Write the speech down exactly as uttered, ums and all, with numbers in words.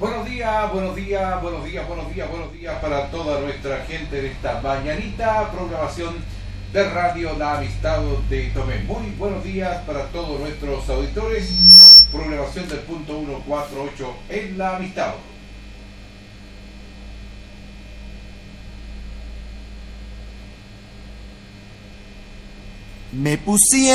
Buenos días, buenos días, buenos días, buenos días, buenos días para toda nuestra gente de esta mañanita programación de Radio La Amistad de Tomé. Muy buenos días para todos nuestros auditores. Programación del punto ciento cuarenta y ocho en La Amistad. Me pusieron